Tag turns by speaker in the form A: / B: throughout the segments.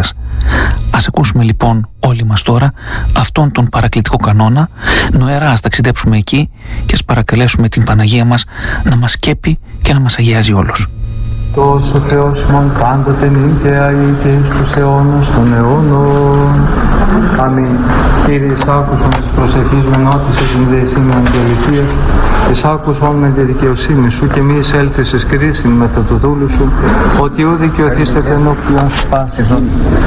A: σας. Ας ακούσουμε λοιπόν όλοι μας τώρα αυτόν τον παρακλητικό κανόνα, νοερά ας ταξιδέψουμε εκεί και ας παρακαλέσουμε την Παναγία μας να μας σκέπει και να μας αγιάζει όλους.
B: Τόσο Θεός ημών πάντοτε νύχαια ή και εις τους αιώνας των αιώνων. Αμήν. Κύριε, εισάκουσον της προσευχής μου νότησης την δεησήμενη και αληθείας, εισάκουσον με τη δικαιοσύνη σου και μη εισέλθεις εις κρίσιν μετά του δούλου σου, ότι ου δικαιωθήσετε ενώπιον σου πάσης.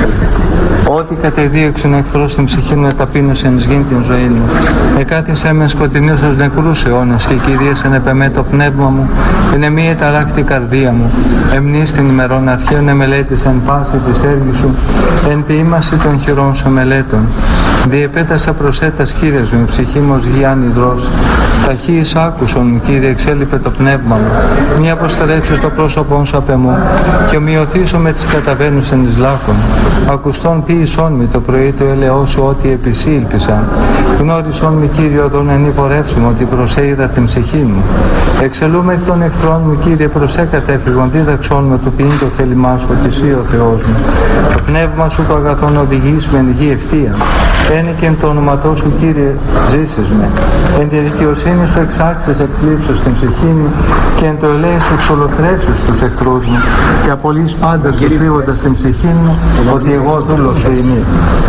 B: Ό,τι κατεδίωξον εχθρός στην ψυχή μου εταπείνωσεν εις γήν την ζωή μου. Εκάθισέ με σκοτεινούς ως νεκρούς αιώνες και κυρίασεν επεμέ το πνεύμα μου, ενεμεί εταράκτη καρδία μου. Εμνείς την ημερών αρχαίων εμελέτησαν πάση της έργης σου, εν ποίημαση των χειρών σου μελέτων. Διεπέτασα προσέτας Κύριος μου, ψυχή μου ως γιάν υδρός. Ταχύ εισάκουσον, Κύριε, εξέλιπε το πνεύμα μου. Μη αποστρέψεις το πρόσωπό σου απ' εμού, και ομοιωθήσω με τις καταβαίνουσεν εις λάκων. Ακουστών ποιησόν μη το πρωί του έλεος σου, ότι επισήλπισα. Γνώρισόν μη, Κύριε, οδόν εν υπορεύσουμε, ότι προσέειδα την ψυχή μου. Εξελούμε εκ των εχθρών μου, Κύριε, προσέκατέφυγον, δίδαξόν με του ποιήν το θέλημά σου, ότι εσύ ο Θεός μου. Το πνεύμα σου το αγαθόν οδηγείς με εν γη ευθεία. Ένι και εν το όνοματό σου, Κύριε, ζήσεις με. Εν τη δικαιοσύνη σου εξάξεις εκπλήψους στην ψυχή μου, και εν το ελέη σου εξολοθρεύσεις τους εχθρούς μου, και απολύεις πάντα σου θρύβοντας την ψυχή μου, ότι εγώ δούλος σου είμαι.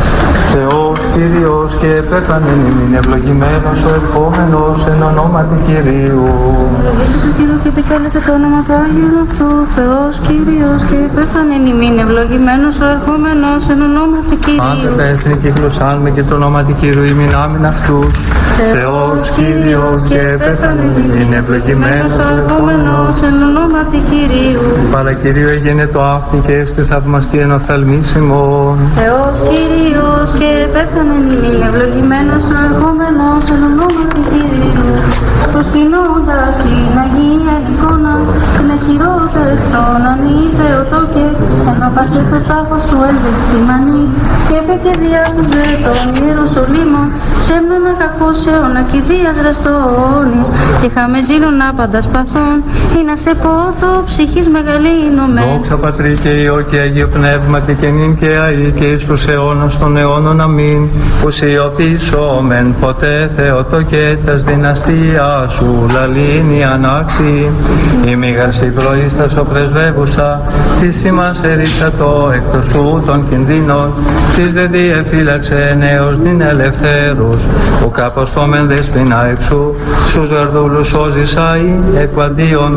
B: Θεός, Κύριος και επέφανεν ημίν, ευλογημένος ο ερχόμενος εν ονόματι Κυρίου.
C: Ευλογήσου του Κύριου και επικάλεσε το όνομα του Άγιου αυτού. Θεός, Κύριος και επέφανεν ημίν, ευλογημένος ο ερχόμενος εν ονόματι Κυρίου.
B: Άντε τα έθνη κυκλωσάνουμε και το όνοματι Κυρίου ημίν άμην αυτούς. Θεός, Κύριος και επέφανεν ημίν, ευλογημένος ο ερχόμενος
C: εν ονόματι Κυρίου.
B: Παρακυρίου έγινε το αύτη και έστι θαυμαστή εν οφθαλμίσιμον.
C: Θεός, Κύριος και επέφανεν ημίν, ευλογημένος ο ερχόμενος εν ονόματι Κυρίου. Προσκυνώντας την Αγία εικόνα, την αχυρόδευτον ανή Θεοτόκε, ενώ πασέ το τάφος σου ελδεχθήμανη, σκέπε και διάσωζε τον Ιεροσολύμο, σέμνονα κακός αιώνα και δίας ραστόνης, και χάμε ζήλων άπαντα σπαθών, ή να σε πόθω ψυχής μεγαλύνομαι.
B: Δόξα Πατρί και Υιό και Αγίο Πνεύματι και νυν και αεί και εις τους αιώνας των αιώνων αμήν, που σιωπήσομεν ποτέ Θεοτόκε τας δυναστείας σου λαλήνη ανάξι. Η μηγαρσή προείστας ο πρεσβεύουσα, της ημάς ερίσατο εκτός σου των κινδύνων, της δε διεφύλαξε νέος νυν ελευθέρους, ο καποστόμεν δεσποινα εξού, στους βερδούλους σώζησαι εκβαντίον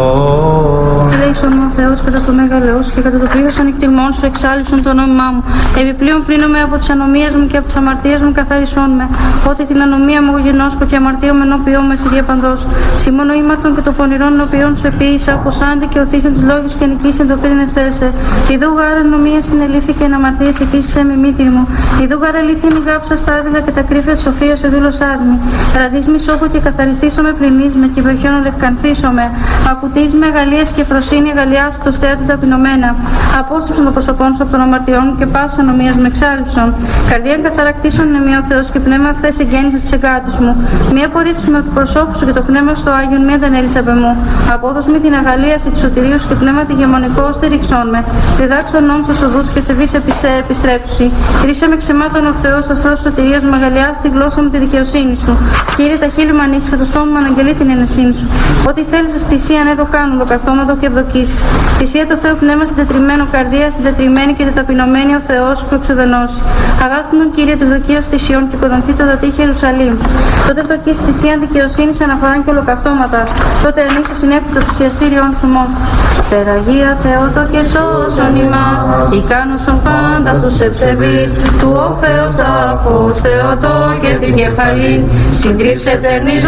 B: δεινών.
C: Ελέησον μου ο Θεός κατά το μέγαλεός και κατά το πλήθος ανοιχτηρμών σου εξάλληψον το νόμιμά μου. Επιπλέον πλύνομαι από τις ανομίες μου και από τις αμαρτίες μου καθαρισόν με. Ότι την ανομία μου γινώσκω και αμαρτία μου ενώπιό με στη διαπαντός. Σίμωνο ήμαρτον και το πονηρών ενώπιον σου επίησα, όπως άντε και οθήσεν τις λόγους και νικήσεν το πύρινες θέσε. Ιδού γάρα ανομία συνελήφθη και εν αμαρτίες εκείσησε με μήτρη μου. Ιδού γάρα αλήθεια νιγάψα στα άδειλα και τα κρύφια της σοφίας σου δήλωσάς μη. Ραδείς μη σώχο και καθαριστήσω με πληνείς με και υπερχιόν λευκανθήσω με. Ακουτείς με αγαλίες και φροσύνη αγαλιάσου το στέατη ταπεινωμένα. Απόστρεψον το προσωπόν σου από των αμαρτιών και πάσα ανομίας με εξάλληψον. Καρδία καθαρακτήσον εμεί ο Θεός και πνεύμα αυθές εγγέννητο της εγκάτους μου. Μία απορρίψη με του προσώπου σου και το πνεύμα στο Άγιον μία δεν έλυσα απ' εμού. Απόδος με την αγαλίαση του σωτηρίου και πνεύμα τη γεμονικό στηριξών με. Διδάξω νόμου στα οδούς και σε βίς επιστρέψουση. Ρίσε με ξεμάτων ο Θεός, ο Θεός σωτηρίας μου αγαλιάσει τη γλώσσα μου τη δικαιοσύνη σου. Κύριε, τα χείλη μου ανοίξει και το στόμα μου αναγγελεί την ενεσύνη σου. Ό,τι θέλει στη θυσία εδώ κάνουν, το καυτόματο και ευδοκίσει. Θυσία του Θεού πνεύμα συντετριμένο, καρδία συντετριμένη και τεταπεινωμένη ο Θεός που εξοδενώσει. Αγάθουνον Κύριε του ευδοκίου στη Σιών και κοδονθεί το δατή Ιερουσαλήμ. Τότε ευδοκίσει θυσία δικαιοσύνη αναφορά και ολοκαυτώματα. Τότε ανήκω στην έπι το θυσιαστήριον σου μόσχους. Περαγία Θεότο και σώσον ημάς, ικάνωσον πάντα στους εψεβείς, του ο Θεός τάφος Θεότο και την κεφαλή, συντρίψε